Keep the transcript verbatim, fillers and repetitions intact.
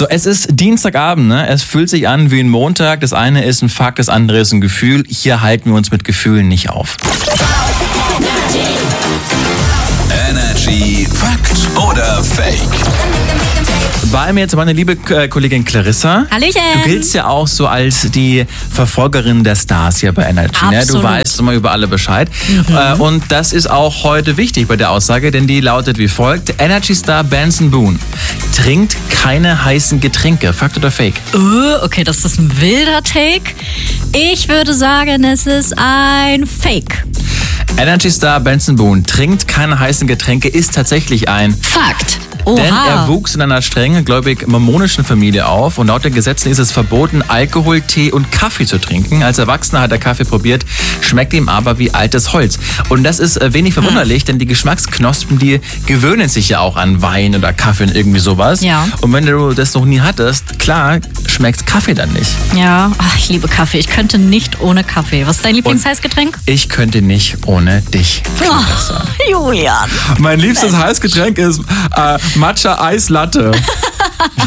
So, es ist Dienstagabend, ne? Es fühlt sich an wie ein Montag. Das eine ist ein Fakt, das andere ist ein Gefühl. Hier halten wir uns mit Gefühlen nicht auf. Energy Fakt oder Fake? Bei mir jetzt meine liebe äh, Kollegin Clarissa. Hallöchen. Du giltst ja auch so als die Verfolgerin der Stars hier bei Energy. Ne? Du Absolut. weißt immer über alle Bescheid. Mhm. Äh, und das ist auch heute wichtig bei der Aussage, denn die lautet wie folgt. Energy-Star Benson Boone trinkt keine heißen Getränke. Fakt oder Fake? Uh, okay, das ist ein wilder Take. Ich würde sagen, es ist ein Fake. Energy-Star Benson Boone trinkt keine heißen Getränke, ist tatsächlich ein Fakt. Oha. Denn er wuchs in einer streng gläubig mormonischen Familie auf und laut den Gesetzen ist es verboten, Alkohol, Tee und Kaffee zu trinken. Als Erwachsener hat er Kaffee probiert, schmeckt ihm aber wie altes Holz. Und das ist wenig verwunderlich, hm. denn die Geschmacksknospen, die gewöhnen sich ja auch an Wein oder Kaffee und irgendwie sowas. Ja. Und wenn du das noch nie hattest, klar, schmeckt Kaffee dann nicht. Ja, ach, ich liebe Kaffee. Ich könnte nicht ohne Kaffee. Was ist dein Lieblingsheißgetränk? Ich könnte nicht ohne dich. Oh, Julian. Mein liebstes Heißgetränk ist äh, Matcha Eislatte.